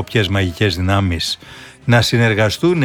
κάποιες μαγικές δυνάμεις να συνεργαστούν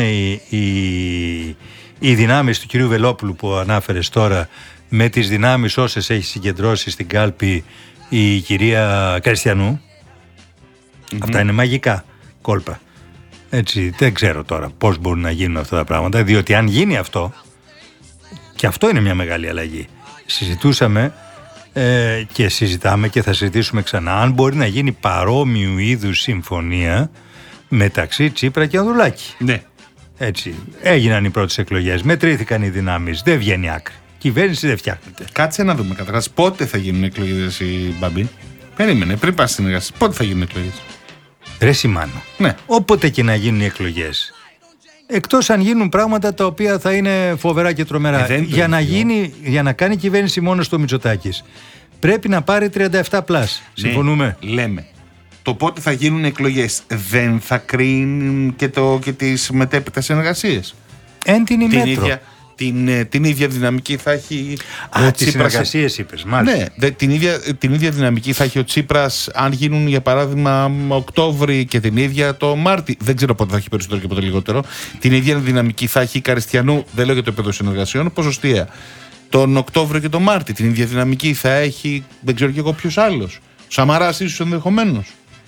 οι δυνάμεις του κυρίου Βελόπουλου που ανάφερες τώρα με τις δυνάμεις όσες έχει συγκεντρώσει στην κάλπη η κυρία Καριστιανού. Αυτά είναι μαγικά κόλπα. Έτσι, δεν ξέρω τώρα πώς μπορούν να γίνουν αυτά τα πράγματα, διότι αν γίνει αυτό, και αυτό είναι μια μεγάλη αλλαγή. Συζητούσαμε και συζητάμε και θα συζητήσουμε ξανά αν μπορεί να γίνει παρόμοιου είδους συμφωνία μεταξύ Τσίπρα και Ανδρουλάκη. Ναι. Έτσι, έγιναν οι πρώτες εκλογές, μετρήθηκαν οι δυνάμεις, δεν βγαίνει άκρη. Κυβέρνηση δεν φτιάχνεται. Κάτσε να δούμε καταρχάς πότε θα γίνουν εκλογές, η Μπαμπή. Περίμενε, πριν πας στην εργασία. Πότε θα γίνουν εκλογές? Ρε Σιμάνο, ναι. Όποτε και να γίνουν οι εκλογές. Εκτός αν γίνουν πράγματα τα οποία θα είναι φοβερά και τρομερά. Για να κάνει κυβέρνηση μόνο στο Μητσοτάκης, πρέπει να πάρει 37+. Συμφωνούμε? Λέμε. Το πότε θα γίνουν εκλογές δεν θα κρίνουν και τις μετέπειτα συνεργασίες? Εν την ημέτρο. Την ίδια δυναμική θα έχει ο Τσίπρας. Τις συνεργασίες είπες, μάλιστα. Ναι, την ίδια δυναμική θα έχει ο Τσίπρας αν γίνουν για παράδειγμα Οκτώβρη και την ίδια το Μάρτι. Δεν ξέρω πότε θα έχει περισσότερο και πότε λιγότερο. Την ίδια δυναμική θα έχει η Καριστιανού, δεν λέω για το επίπεδο συνεργασιών, ποσοστιαία. Τον Οκτώβριο και τον Μάρτι. Την ίδια δυναμική θα έχει, δεν ξέρω και εγώ ποιος άλλος. Σαμαράς ίσως ενδεχομένως.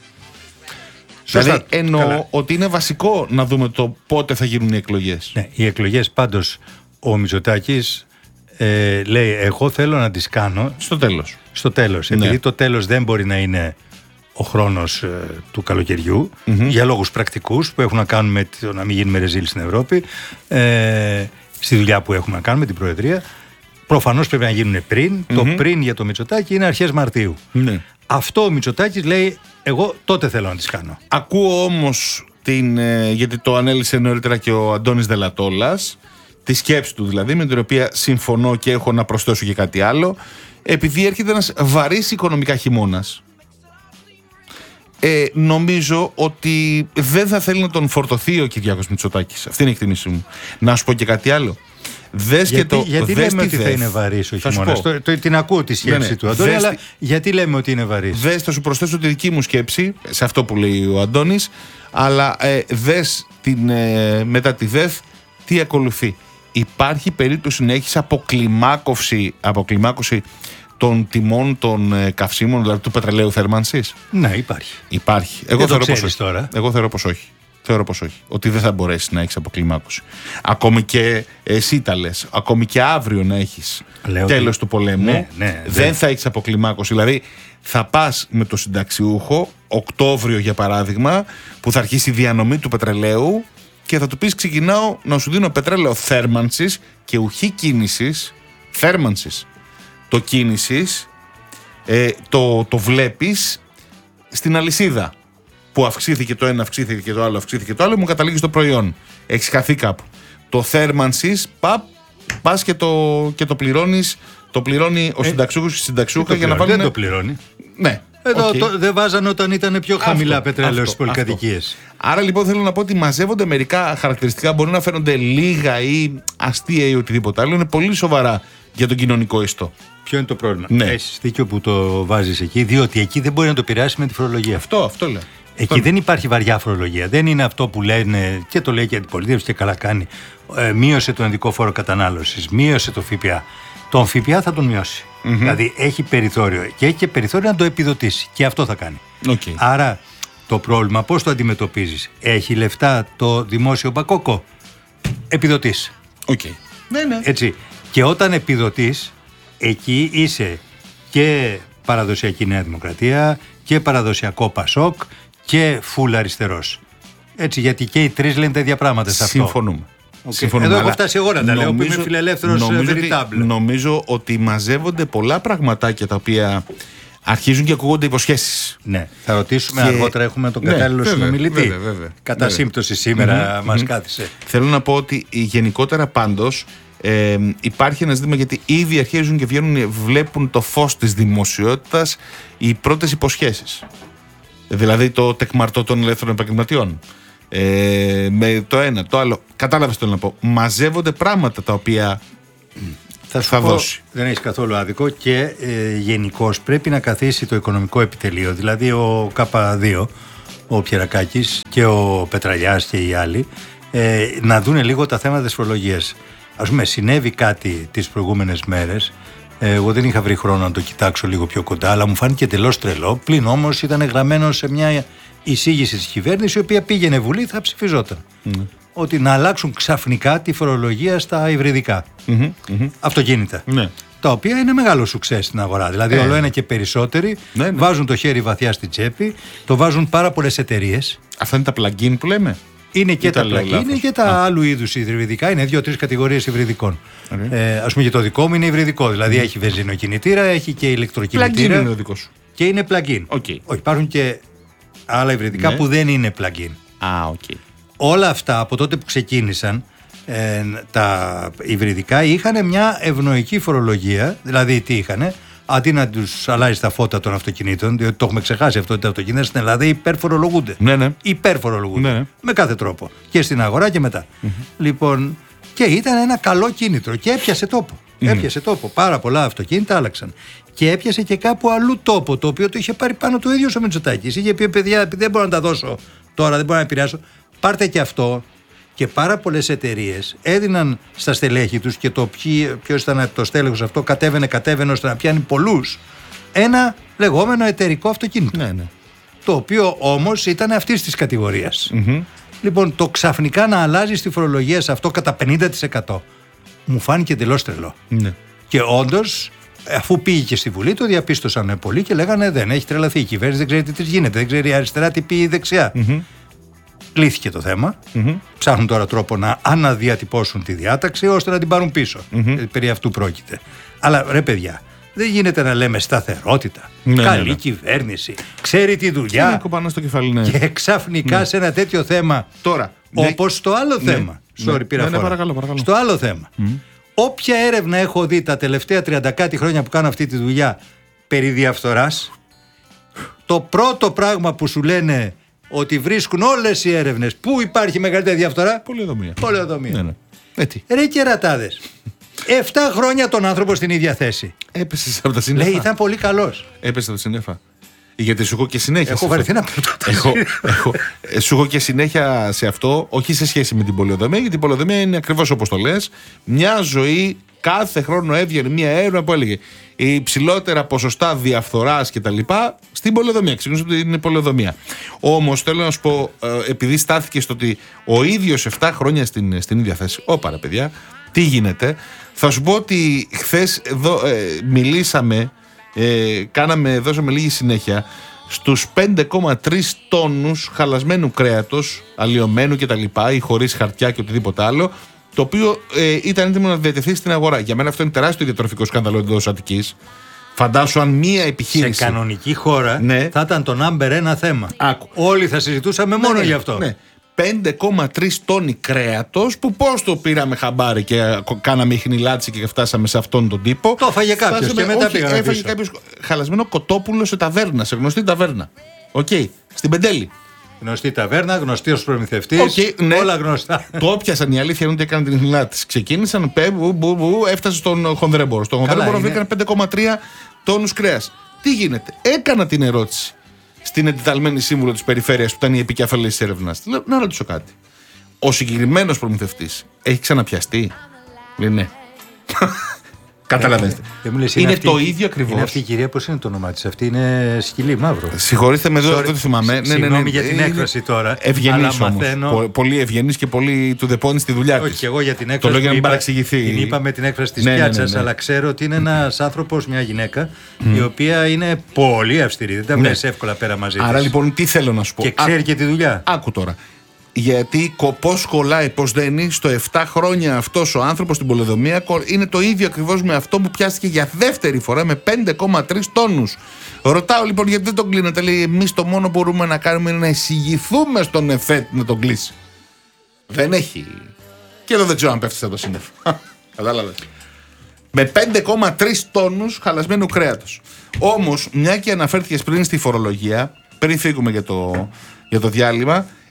Δηλαδή εννοώ ότι είναι βασικό να δούμε το πότε θα γίνουν οι εκλογές. Ναι, οι εκλογές πάντως ο Μητσοτάκης λέει εγώ θέλω να τις κάνω στο τέλος. Επειδή το τέλος δεν μπορεί να είναι ο χρόνος του καλοκαιριού για λόγους πρακτικούς που έχουν να κάνουν με το να μην γίνουμε ρεζίλ στην Ευρώπη, στη δουλειά που έχουμε να κάνουμε την Προεδρία. Προφανώς πρέπει να γίνουν πριν. Το πριν για το Μητσοτάκη είναι αρχές Μαρτίου. Ναι. Αυτό ο Μητσοτάκης λέει εγώ τότε θέλω να τις κάνω. Ακούω όμως γιατί το ανέλησε νωρίτερα και ο Αντώνης Δελατόλας, τη σκέψη του δηλαδή, με την οποία συμφωνώ και έχω να προσθέσω και κάτι άλλο, επειδή έρχεται ένας βαρύς οικονομικά χειμώνας. Νομίζω ότι δεν θα θέλει να τον φορτωθεί ο Κυριάκος Μητσοτάκης. Αυτή είναι η εκτίμηση μου. Να σου πω και κάτι άλλο. Γιατί λέμε ότι θα είναι βαρύς ο χειμώνας? Την ακούω τη σκέψη του Αντώνη, αλλά γιατί λέμε ότι είναι βαρύς? Θα σου προσθέσω τη δική μου σκέψη σε αυτό που λέει ο Αντώνης, αλλά δες μετά τη ΔΕΘ τι ακολουθεί. Υπάρχει περίπτωση να έχεις αποκλιμάκωση των τιμών των καυσίμων, δηλαδή του πετρελαίου θέρμανσης? Ναι, υπάρχει. Εγώ θεωρώ πως όχι. Θεωρώ πως όχι. Ότι δεν θα μπορέσει να έχεις αποκλιμάκωση. Ακόμη και εσύ τα λες. Ακόμη και αύριο να έχεις τέλος του πολέμου. Δεν θα έχεις αποκλιμάκωση. Δηλαδή θα πας με το συνταξιούχο Οκτώβριο για παράδειγμα, που θα αρχίσει η διανομή του πετρελαίου και θα του πεις ξεκινάω να σου δίνω πετρέλαιο θέρμανσης και ουχή κίνησης. Θέρμανσης. Το κίνησης το βλέπεις στην αλυσίδα. Που αυξήθηκε το ένα, αυξήθηκε και το άλλο, αυξήθηκε το άλλο, μου καταλήγει στο προϊόν. Έχεις χαθεί κάπου. Το θέρμανσης, πας και το πληρώνεις. Το πληρώνει ο συνταξιούχος και η συνταξιούχα για να βάλουν. Δεν το πληρώνει. Ναι. Εδώ δεν βάζανε όταν ήταν πιο χαμηλά πετρέλαιο στις πολυκατοικίες. Άρα λοιπόν θέλω να πω ότι μαζεύονται μερικά χαρακτηριστικά, μπορεί να φαίνονται λίγα ή αστεία ή οτιδήποτε άλλο. Είναι πολύ σοβαρά για τον κοινωνικό ιστό. Ποιο είναι το πρόβλημα? Ναι. Έχεις δίκιο που το βάζεις εκεί, διότι εκεί δεν μπορεί να το επηρεάσει με τη φορολογία. Αυτό λέω. Εκεί δεν υπάρχει βαριά φορολογία. Δεν είναι αυτό που λένε και το λέει και η αντιπολίτευση και καλά κάνει. Μείωσε τον ειδικό φόρο κατανάλωσης, μείωσε το ΦΠΑ. Τον ΦΠΑ θα τον μειώσει. Δηλαδή έχει περιθώριο και έχει και περιθώριο να το επιδοτήσει. Και αυτό θα κάνει. Άρα το πρόβλημα πώς το αντιμετωπίζεις? Έχει λεφτά το δημόσιο μπακόκο? Επιδοτείς. Ναι. Έτσι. Και όταν επιδοτείς, εκεί είσαι και παραδοσιακή Νέα Δημοκρατία και παραδοσιακό Πασόκ και φουλ αριστερός. Έτσι, γιατί και οι τρεις λένε τα ίδια πράγματα σε αυτό. Συμφωνούμε. Εδώ έχω φτάσει εγώ να τα λέω, που είμαι φιλελεύθερος veritable. Νομίζω ότι μαζεύονται πολλά πραγματάκια τα οποία αρχίζουν και ακούγονται υποσχέσεις. Ναι, θα ρωτήσουμε αργότερα, έχουμε τον κατάλληλο συνομιλητή. Κατά σύμπτωση σήμερα μας κάθισε. Θέλω να πω ότι γενικότερα πάντως υπάρχει ένα ζήτημα, γιατί ήδη αρχίζουν και βγαίνουν, βλέπουν το φως της δημοσιότητας οι πρώτες υποσχέσεις. Δηλαδή το τεκμαρτό των ελεύθερων επαγγελματιών. Με το ένα, το άλλο. Κατάλαβες το να πω. Μαζεύονται πράγματα τα οποία θα δώσει. Δεν έχεις καθόλου άδικο και γενικώς πρέπει να καθίσει το οικονομικό επιτελείο. Δηλαδή ο K2 ο Πιερακάκης και ο Πετραλιάς και οι άλλοι, να δούνε λίγο τα θέματα της φορολογίας. Ας πούμε, συνέβη κάτι τις προηγούμενες μέρες. Εγώ δεν είχα βρει χρόνο να το κοιτάξω λίγο πιο κοντά, αλλά μου φάνηκε εντελώς τρελό. Πλην όμως ήταν γραμμένο σε μια εισήγηση της κυβέρνησης, η οποία πήγαινε Βουλή, θα ψηφιζόταν. Ότι να αλλάξουν ξαφνικά τη φορολογία στα υβριδικά αυτοκίνητα. Ναι. Τα οποία είναι μεγάλο σουξές στην αγορά. Δηλαδή, όλο ένα και περισσότεροι βάζουν το χέρι βαθιά στην τσέπη, το βάζουν πάρα πολλές εταιρείες. Αυτά είναι τα plug-in που λέμε. Είναι και τα plug-in, είναι και τα άλλου είδους υβριδικά. Είναι 2-3 κατηγορίες υβριδικών. Ας πούμε, και το δικό μου είναι υβριδικό. Δηλαδή, έχει βενζινοκινητήρα, έχει και ηλεκτροκινητήρα. Plug-in είναι ο δικός σου. Και είναι plug-in. Okay. Όχι, υπάρχουν και άλλα υβριδικά που δεν είναι plug-in. Okay. Όλα αυτά από τότε που ξεκίνησαν, τα υβριδικά είχαν μια ευνοϊκή φορολογία. Δηλαδή, τι είχανε? Αντί να τους αλλάζει τα φώτα των αυτοκινήτων, διότι το έχουμε ξεχάσει αυτό, ότι τα αυτοκίνητα στην Ελλάδα υπερφορολογούνται. Ναι. Υπερφορολογούνται. Ναι. Με κάθε τρόπο. Και στην αγορά και μετά. Λοιπόν, και ήταν ένα καλό κίνητρο και έπιασε τόπο. Έπιασε τόπο. Πάρα πολλά αυτοκίνητα άλλαξαν. Και έπιασε και κάπου αλλού τόπο, το οποίο το είχε πάρει πάνω του ίδιου ο Μητσοτάκης. Είχε πει: παιδιά, δεν μπορώ να τα δώσω τώρα, δεν μπορώ να επηρεάσω. Πάρτε και αυτό. Και πάρα πολλές εταιρείες έδιναν στα στελέχη τους, και το ποιος ήταν το στέλεχος αυτό, κατέβαινε ώστε να πιάνει πολλούς, ένα λεγόμενο εταιρικό αυτοκίνητο. Ναι. Το οποίο όμως ήταν αυτής της κατηγορίας. Λοιπόν, το ξαφνικά να αλλάζει τη φορολογία σε αυτό κατά 50% μου φάνηκε εντελώς τρελό. Ναι. Και όντως, αφού πήγε και στη Βουλή, το διαπίστωσαν πολλοί και λέγανε: δεν έχει τρελαθεί η κυβέρνηση, δεν ξέρει τι της γίνεται, δεν ξέρει η αριστερά τι πει η δεξιά. Λύθηκε το θέμα. Ψάχνουν τώρα τρόπο να αναδιατυπώσουν τη διάταξη ώστε να την πάρουν πίσω. Περί αυτού πρόκειται. Αλλά ρε παιδιά, δεν γίνεται να λέμε σταθερότητα, καλή κυβέρνηση, ξέρει τη δουλειά. Στο κεφάλι, και ξαφνικά σε ένα τέτοιο θέμα. Τώρα, όπως στο άλλο θέμα. Παρακαλώ. Στο άλλο θέμα. Όποια έρευνα έχω δει τα τελευταία 30 κάτι χρόνια που κάνω αυτή τη δουλειά περί διαφθοράς, το πρώτο πράγμα που σου λένε ότι βρίσκουν όλες οι έρευνες που υπάρχει μεγαλύτερη διαφθορά, πολεοδομία. Ναι. Ρε κερατάδες, 7 χρόνια τον άνθρωπο στην ίδια θέση. Έπεσε από τα σύννεφα. Λέει, ήταν πολύ καλός. Έπεσε από τα σύννεφα. Γιατί σου έχω και συνέχεια. Έχω βαρεθεί να πέφτω. Σου έχω και συνέχεια σε αυτό, όχι σε σχέση με την πολεοδομία, γιατί η πολεοδομία είναι ακριβώς όπως το λες. Μια ζωή, κάθε χρόνο έβγαινε μια έρευνα που έλεγε οι υψηλότερα ποσοστά διαφθοράς κτλ. Στην πολεοδομία. Ξεκινούσε από την πολεοδομία. Όμως θέλω να σου πω, επειδή στάθηκε στο ότι ο ίδιος 7 χρόνια στην ίδια θέση. Όπα ρε παιδιά, τι γίνεται? Θα σου πω ότι χθες εδώ μιλήσαμε, δώσαμε λίγη συνέχεια στους 5,3 τόνους χαλασμένου κρέατος, αλλοιωμένου κτλ. Ή χωρίς χαρτιά και οτιδήποτε άλλο, το οποίο ήταν έτοιμο να διατεθεί στην αγορά. Για μένα αυτό είναι τεράστιο διατροφικό σκάνδαλο εντός Αττικής. Φαντάσου αν μία επιχείρηση. Σε κανονική χώρα θα ήταν το number 1 θέμα. Όλοι θα συζητούσαμε μόνο γι' αυτό. Ναι. 5,3 τόνοι κρέατος, που πώς το πήραμε χαμπάρι και κάναμε χνηλάτσι και φτάσαμε σε αυτόν τον τύπο. Το έφαγε κάποιος και μετά πήγαμε πίσω. Έφαγε κάποιος χαλασμένο κοτόπουλο σε ταβέρνα, σε γνωστή ταβέρνα. Στην Πεντέλη. Γνωστή ταβέρνα, γνωστή ως προμηθευτής, όλα γνωστά. Το έπιασαν, η αλήθεια είναι ότι έκαναν την χνηλά της. Ξεκίνησαν, έφτασε στον χονδρέμπορο. Στον χονδρέμπορο βρήκαν 5,3 τόνους κρέας. Τι γίνεται? Έκανα την ερώτηση στην εντεταλμένη σύμβουλο της περιφέρειας που ήταν η επικεφαλής της έρευνας. Λέω, να ρωτήσω κάτι. Ο συγκεκριμένος προμηθευτής έχει ξαναπιαστεί? Λέει ναι. Καταλαβαίνετε. Είναι το ίδιο ακριβώς. Είναι αυτή η κυρία, πώς είναι το όνομά της? Αυτή είναι σκυλή μαύρο. Συγχωρείτε με, δεν το θυμάμαι. Συγγνώμη για την έκφραση τώρα. Ευγενής όμως. Πολύ ευγενής και πολύ to the point στη δουλειά της. Όχι, και εγώ για την έκφραση. Το λέω για να μην παραξηγηθεί. Την είπαμε την έκφραση της πιάτσας, αλλά ξέρω ότι είναι ένας άνθρωπος, μια γυναίκα, η οποία είναι πολύ αυστηρή. Δεν τα βγάζει εύκολα πέρα μαζί της. Άρα λοιπόν, τι θέλω να σου πω. Και ξέρει και τη δουλειά. Άκου τώρα. Γιατί πώς κολλάει, πώς δένει στο 7 χρόνια αυτός ο άνθρωπος στην πολεοδομία, είναι το ίδιο ακριβώς με αυτό που πιάστηκε για δεύτερη φορά με 5,3 τόνους. Ρωτάω λοιπόν, γιατί δεν τον κλείνετε? Λέει, εμείς το μόνο που μπορούμε να κάνουμε είναι να εισηγηθούμε στον ΕΦΕΤ να τον κλείσει. Δεν έχει. Και εδώ δεν ξέρω αν πέφτει από το σύννεφο. Κατάλαβες. Με 5,3 τόνους χαλασμένου κρέατος. Όμως, μια και αναφέρθηκες πριν στη φορολογία, πριν φύγουμε για το διάλειμμα,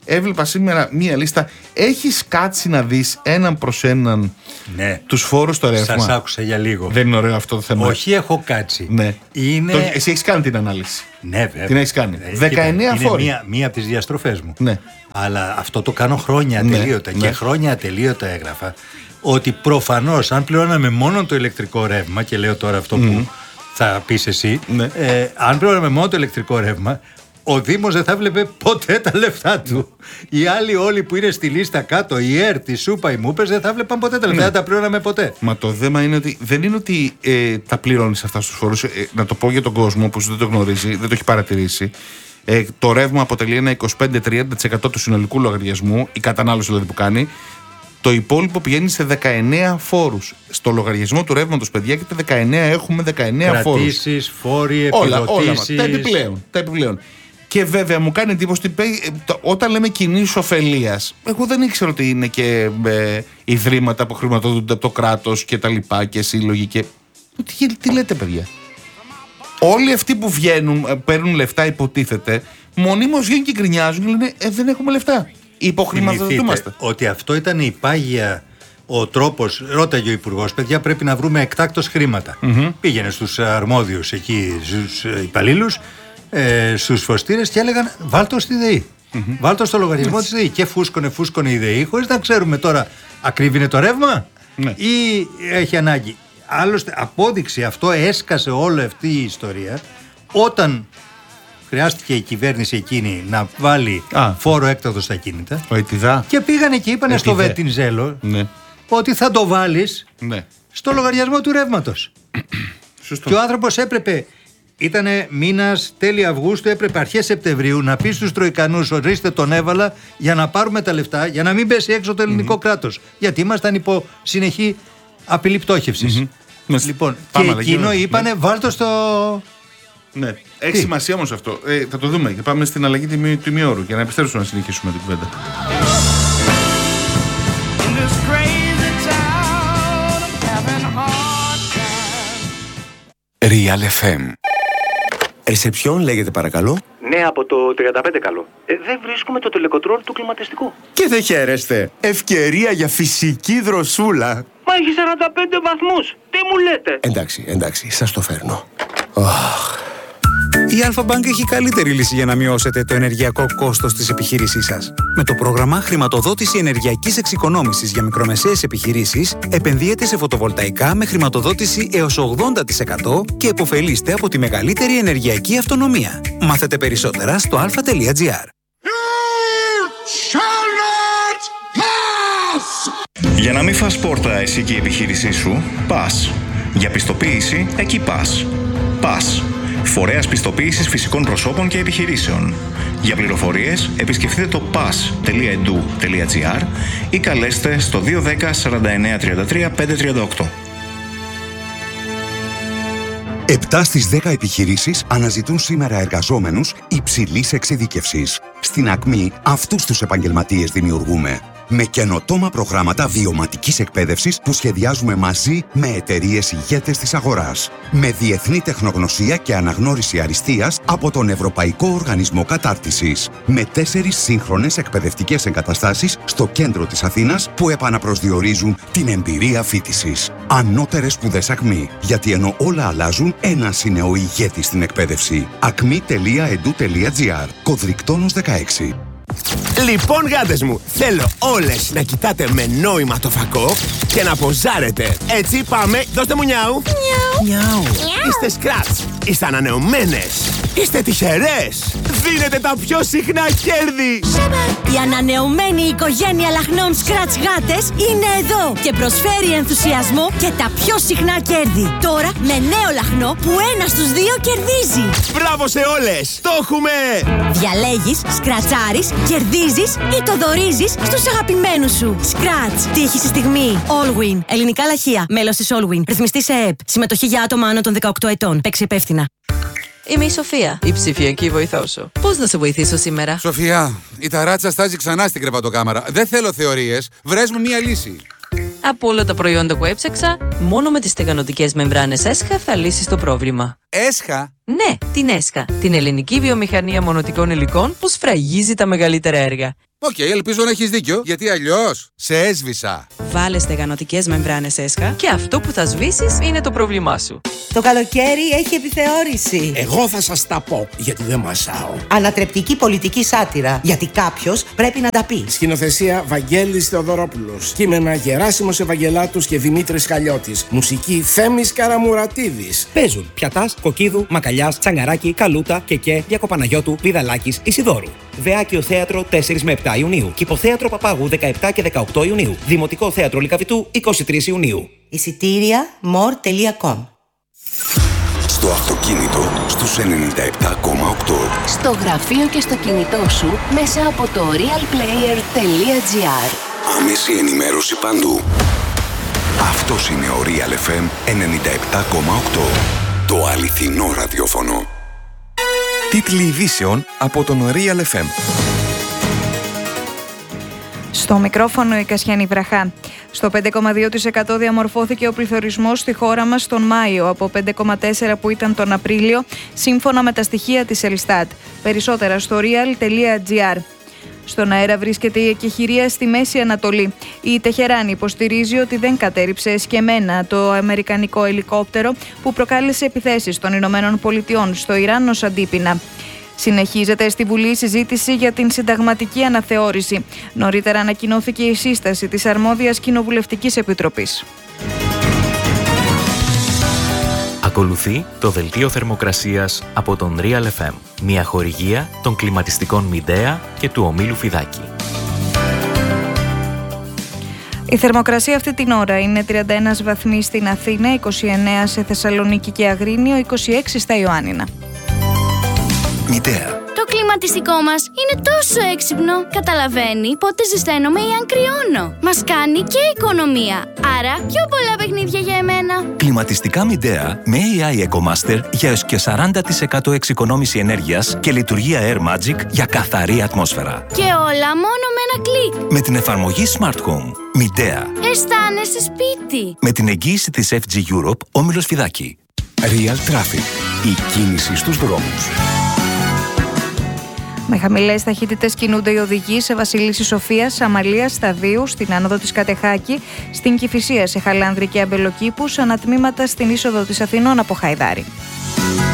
Έβλεπα σήμερα μία λίστα. Έχεις κάτσει να δεις έναν προς έναν τους φόρους στο ρεύμα? Σας άκουσα για λίγο. Δεν είναι ωραίο αυτό το θέμα? Όχι, έχω κάτσει. Ναι. Είναι... Εσύ έχεις κάνει την ανάλυση? Ναι, βέβαια. Την έχεις κάνει. 19 φόροι. Είναι μία από τις διαστροφές μου. Ναι. Αλλά αυτό το κάνω χρόνια ατελείωτα. Και χρόνια ατελείωτα έγραφα ότι προφανώς αν πληρώναμε μόνο το ηλεκτρικό ρεύμα, και λέω τώρα αυτό που θα πεις εσύ, αν πληρώναμε μόνο το ηλεκτρικό ρεύμα, ο Δήμος δεν θα βλέπε ποτέ τα λεφτά του. Οι άλλοι όλοι που είναι στη λίστα κάτω, η ΕΡΤ, η ΣΟΥΠΑ, οι ΜΟΥΠΕΣ, δεν θα βλέπαν ποτέ τα λεφτά, δεν τα πληρώναμε ποτέ. Μα το θέμα είναι ότι δεν είναι ότι τα πληρώνεις αυτά στους φόρους. Να το πω για τον κόσμο που δεν το γνωρίζει, δεν το έχει παρατηρήσει. Το ρεύμα αποτελεί ένα 25-30% του συνολικού λογαριασμού, η κατανάλωση δηλαδή που κάνει. Το υπόλοιπο πηγαίνει σε 19 φόρους. Στο λογαριασμό του ρεύματος, παιδιά, και τα 19 έχουμε 19 φόρους. Κρατήσεις, φόροι, επιδοτήσεις. Τα επιπλέον. Και βέβαια μου κάνει εντύπωση ότι όταν λέμε κοινής ωφελίας, εγώ δεν ήξερα ότι είναι και ιδρύματα που χρηματοδοτούνται από το κράτος και τα λοιπά και σύλλογοι και... Τι λέτε, παιδιά? Όλοι αυτοί που βγαίνουν, παίρνουν λεφτά, υποτίθεται, μονίμως βγαίνουν και γκρινιάζουν και λένε δεν έχουμε λεφτά. Υποχρηματοδοτούμαστε. Ότι αυτό ήταν η πάγια ο τρόπος. Ρώταγε ο Υπουργός, παιδιά, πρέπει να βρούμε εκτάκτως χρήματα. Πήγαινε στους αρμόδιους εκεί, στους υπαλλήλους, στους φωστήρες και έλεγαν βάλτο στη ΔΕΗ. Βάλτο στο λογαριασμό της ΔΕΗ. Και φούσκωνε η ΔΕΗ, χωρίς να ξέρουμε τώρα ακρίβει είναι το ρεύμα ή έχει ανάγκη. Άλλωστε, απόδειξη αυτό έσκασε όλη αυτή η ιστορία όταν χρειάστηκε η κυβέρνηση εκείνη να βάλει φόρο έκτακτο στα κίνητα. Και πήγανε και είπανε στο Βενιζέλο ότι θα το βάλεις στο λογαριασμό του ρεύματος. Και ο άνθρωπος έπρεπε, ήτανε μήνας τέλη Αυγούστου, έπρεπε αρχές Σεπτεμβρίου να πει στους Τροικανούς, ορίστε τον έβαλα για να πάρουμε τα λεφτά, για να μην πέσει έξω το ελληνικό κράτος. Γιατί ήμασταν υπό συνεχή απειλή πτώχευσης. Λοιπόν, και εκείνο είπανε βάλτο στο... Ναι, έχει σημασία όμως αυτό. Θα το δούμε και πάμε στην αλλαγή του ημιώρου για να επιστρέψουμε να συνεχίσουμε την κουβέντα. Real FM. Ρεσεψιόν λέγεται παρακαλώ. Ναι, από το 35 καλό. Δεν βρίσκουμε το τελεκοτρόλ του κλιματιστικού. Και δεν χαίρεστε. Ευκαιρία για φυσική δροσούλα. Μα έχει 45 βαθμούς. Τι μου λέτε? Εντάξει, σας το φέρνω. Η Alpha-Bank έχει καλύτερη λύση για να μειώσετε το ενεργειακό κόστος της επιχείρησής σας. Με το πρόγραμμα Χρηματοδότηση Ενεργειακής Εξοικονόμησης για μικρομεσαίες επιχειρήσεις, επενδύετε σε φωτοβολταϊκά με χρηματοδότηση έως 80% και επωφελείστε από τη μεγαλύτερη ενεργειακή αυτονομία. Μάθετε περισσότερα στο alpha.gr. Για να μην φας πόρτα εσύ και η επιχείρησή σου, πας. Για πιστοποίηση, εκεί πας. Πας. Φορέας πιστοποίησης φυσικών προσώπων και επιχειρήσεων. Για πληροφορίες, επισκεφτείτε το pas.edu.gr ή καλέστε στο 210 49 33 538. 7 στις 10 επιχειρήσεις αναζητούν σήμερα εργαζόμενους υψηλής εξειδίκευσης. Στην Ακμή, αυτούς τους επαγγελματίες δημιουργούμε. Με καινοτόμα προγράμματα βιωματικής εκπαίδευσης που σχεδιάζουμε μαζί με εταιρείες ηγέτες της αγοράς. Με διεθνή τεχνογνωσία και αναγνώριση αριστείας από τον Ευρωπαϊκό Οργανισμό Κατάρτισης. Με 4 σύγχρονες εκπαιδευτικές εγκαταστάσεις στο κέντρο της Αθήνας που επαναπροσδιορίζουν την εμπειρία φοιτησης. Ανώτερες σπουδές Ακμή. Γιατί ενώ όλα αλλάζουν, ένας είναι ο ηγέτης στην εκπαίδευση. acmi.edu.gr. Κωδρικτόνος 16. Λοιπόν, γάτες μου, θέλω όλες να κοιτάτε με νόημα το φακό και να ποζάρετε. Έτσι, πάμε, δώστε μου νιάου. Νιάου. Είστε σκράτς, είστε ανανεωμένες, είστε τυχερές. Δίνετε τα πιο συχνά κέρδη. Η ανανεωμένη οικογένεια λαχνών Scratch γάτες είναι εδώ και προσφέρει ενθουσιασμό και τα πιο συχνά κέρδη. Τώρα με νέο λαχνό που 1 στους 2 κερδίζει. Μπράβο σε όλες, το έχουμε! Διαλέγεις, σκρατσάρεις, κερδίζεις ή το δωρίζεις στους αγαπημένους σου. Scratch. Τύχη στη στιγμή. Allwin. Ελληνικά λαχεία. Μέλος της Allwin. Ρυθμιστή σε ΕΕΠ. Συμμετοχή για άτομα άνω των 18 ετών. Παίξει υπεύθυνα. Είμαι η Σοφία, η ψηφιακή βοηθό σου. Πώς να σε βοηθήσω σήμερα? Σοφία, η ταράτσα στάζει ξανά στην κρεβατοκάμαρα. Δεν θέλω θεωρίες. Βρες μου μία λύση. Από όλα τα προϊόντα που έψαξα, μόνο με τις στεγανωτικές μεμβράνες ΕΣΧΑ θα λύσεις το πρόβλημα. ΕΣΧΑ? Ναι, την ΕΣΧΑ. Την ελληνική βιομηχανία μονοτικών υλικών που σφραγίζει τα μεγαλύτερα έργα. Οκ, ελπίζω να έχεις δίκιο, γιατί αλλιώς σε έσβησα. Βάλε στεγανοτικές μεμβράνες έσχα και αυτό που θα σβήσεις είναι το πρόβλημά σου. Το καλοκαίρι έχει επιθεώρηση. Εγώ θα σας τα πω, γιατί δεν μασάω. Ανατρεπτική πολιτική σάτυρα, γιατί κάποιος πρέπει να τα πει. Σκηνοθεσία Βαγγέλης Θεοδωρόπουλος. Κείμενα Γεράσιμος Ευαγγελάτος και Δημήτρης Χαλιώτης. Μουσική Θέμης Καραμουρατίδης. Παίζουν Πιατάς, Κοκκίδου, Μακαλιάς, Τσαγκαράκη, Καλούτα, Κεκέ, Διακοπαναγιώτου, Πηδαλάκης, Ισιδώρου. Δεάκιο Θέατρο 4 με 7 Ιουνίου. Κηποθέατρο Παπάγου 17 και 18 Ιουνίου. Δημοτικό Θέατρο Λυκαβητού 23 Ιουνίου. Εισιτήρια more.com. Στο αυτοκίνητο στους 97,8. Στο γραφείο και στο κινητό σου μέσα από το realplayer.gr. Άμεση ενημέρωση παντού. Αυτός είναι ο Real FM 97,8. Το αληθινό ραδιόφωνο. Τίτλοι ειδήσεων από τον Real FM. Στο μικρόφωνο η Κασιανή Βραχά. Στο 5,2% διαμορφώθηκε ο πληθωρισμός στη χώρα μας τον Μάιο, από 5,4% που ήταν τον Απρίλιο, σύμφωνα με τα στοιχεία της Ελστάτ. Περισσότερα στο real.gr. Στον αέρα βρίσκεται η εκεχηρία στη Μέση Ανατολή. Η Τεχεράνη υποστηρίζει ότι δεν κατέρριψε εσκεμμένα το αμερικανικό ελικόπτερο που προκάλεσε επιθέσεις των Ηνωμένων Πολιτειών στο Ιράν ως αντίπεινα. Συνεχίζεται στη Βουλή η συζήτηση για την συνταγματική αναθεώρηση. Νωρίτερα ανακοινώθηκε η σύσταση της αρμόδιας Κοινοβουλευτικής Επιτροπής. Ακολουθεί το δελτίο θερμοκρασίας από τον Real FM. Μια χορηγία των κλιματιστικών Μιντέα και του ομίλου Φιδάκη. Η θερμοκρασία αυτή την ώρα είναι 31 βαθμοί στην Αθήνα, 29 σε Θεσσαλονίκη και Αγρίνιο, 26 στα Ιωάννινα. Μητέα. Το κλιματιστικό μας είναι τόσο έξυπνο. Καταλαβαίνει πότε ζεσταίνομαι ή αν κρυώνω. Μας κάνει και οικονομία. Άρα πιο πολλά παιχνίδια για εμένα. Κλιματιστικά Μιντέα με AI EcoMaster για έως και 40% εξοικονόμηση ενέργειας και λειτουργία Air Magic για καθαρή ατμόσφαιρα. Και όλα μόνο με ένα κλικ. Με την εφαρμογή Smart Home. Μιντέα. Αισθάνεσαι σπίτι. Με την εγγύηση της FG Europe, όμιλος Φιδάκη. Real Traffic. Η κίνηση στους δρόμους. Με χαμηλές ταχύτητες κινούνται οι οδηγοί σε Βασιλίσση Σοφίας, Σαμαλίας, Σταδίου, στην άνοδο της Κατεχάκη, στην Κηφισία, σε Χαλάνδρη και Αμπελοκήπους, ανατμήματα στην είσοδο της Αθηνών από Χαϊδάρη.